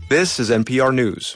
This is NPR News.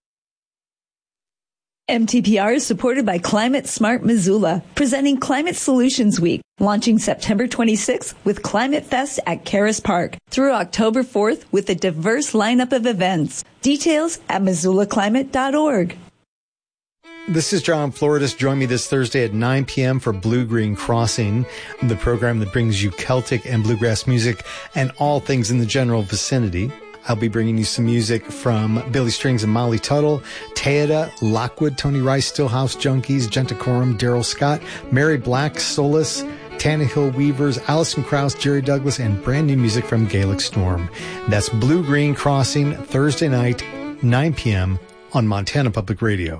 MTPR is supported by Climate Smart Missoula, presenting Climate Solutions Week, launching September 26th with Climate Fest at Caras Park through October 4th with a diverse lineup of events. Details at MissoulaClimate.org. This is John Floridas. Join me this Thursday at 9 p.m. for Blue Green Crossing, the program that brings you Celtic and bluegrass music and all things in the general vicinity. I'll be bringing you some music from Billy Strings and Molly Tuttle, Teada, Lockwood, Tony Rice, Stillhouse Junkies, Gentacorum, Daryl Scott, Mary Black, Solace, Tannehill Weavers, Allison Krauss, Jerry Douglas, and brand new music from Gaelic Storm. That's Blue Green Crossing, Thursday night, 9 p.m. on Montana Public Radio.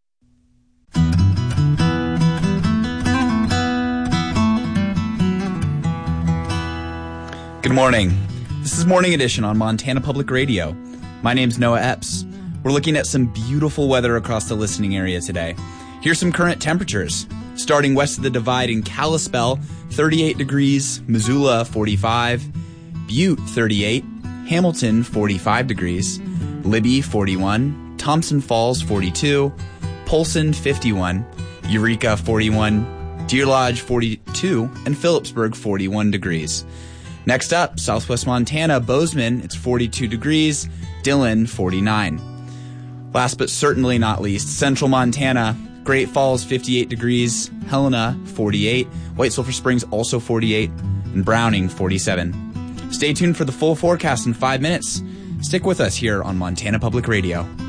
Good morning. This is Morning Edition on Montana Public Radio. My name's Noah Epps. We're looking at some beautiful weather across the listening area today. Here's some current temperatures. Starting west of the Divide in Kalispell, 38 degrees, Missoula, 45, Butte, 38, Hamilton, 45 degrees, Libby, 41, Thompson Falls, 42, Polson, 51, Eureka, 41, Deer Lodge, 42, and Phillipsburg, 41 degrees. Next up, southwest Montana, Bozeman, it's 42 degrees, Dillon, 49. Last but certainly not least, central Montana, Great Falls, 58 degrees, Helena, 48, White Sulphur Springs, also 48, and Browning, 47. Stay tuned for the full forecast in 5 minutes. Stick with us here on Montana Public Radio.